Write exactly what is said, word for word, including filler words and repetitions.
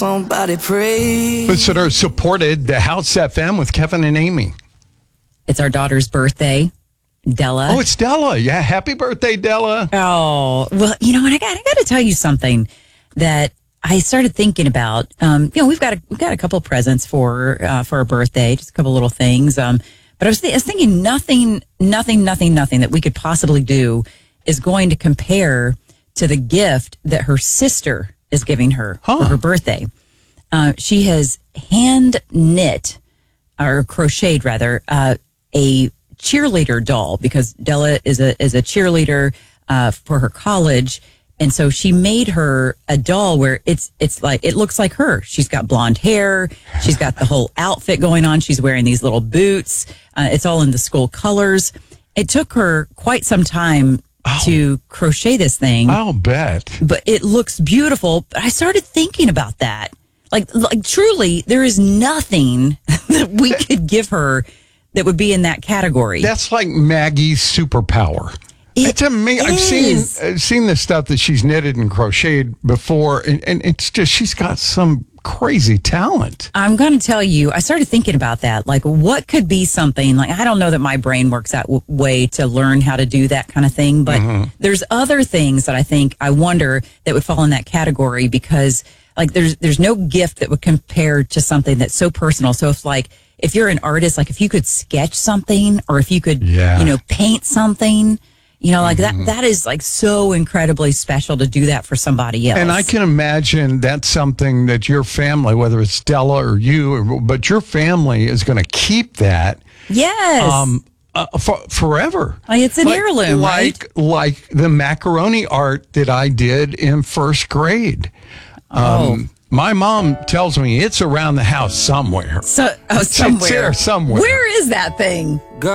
Somebody pray. Listener supported the House F M with Kevin and Amy. It's our daughter's birthday, Della. Oh, it's Della. Yeah, happy birthday, Della. Oh, well, you know what? I got, I got to tell you something that I started thinking about. Um, you know, we've got a, we've got a couple of presents for uh, for our birthday, just a couple little things. Um, but I was, th- I was thinking nothing, nothing, nothing, nothing that we could possibly do is going to compare to the gift that her sister is giving her huh. for her birthday. Uh, she has hand knit or crocheted rather uh, a cheerleader doll because Della is a is a cheerleader uh, for her college, and so she made her a doll where it's it's like it looks like her. She's got blonde hair, she's got the whole outfit going on. She's wearing these little boots. Uh, it's all in the school colors. It took her quite some time oh. to crochet this thing. I'll bet, but it looks beautiful. But I started thinking about that. Like, like truly, there is nothing that we could give her that would be in that category. That's like Maggie's superpower. It it's amazing. I've seen I've seen the stuff that she's knitted and crocheted before, and, and it's just she's got some crazy talent. I'm going to tell you, I started thinking about that. Like, what could be something like I don't know that my brain works that w- way to learn how to do that kind of thing, but mm-hmm. there's other things that I think I wonder that would fall in that category because. Like there's there's no gift that would compare to something that's so personal. So if like if you're an artist, like if you could sketch something or if you could yeah. you know paint something, you know like mm-hmm. that that is like so incredibly special to do that for somebody else. And I can imagine that's something that your family, whether it's Stella or you, or, but your family is going to keep that. Yes. Um, Uh, for, forever. Like it's an like, heirloom, like, right? Like the macaroni art that I did in first grade. Um, oh. My mom tells me it's around the house somewhere. So, oh, It's, somewhere. it's there somewhere. Where is that thing?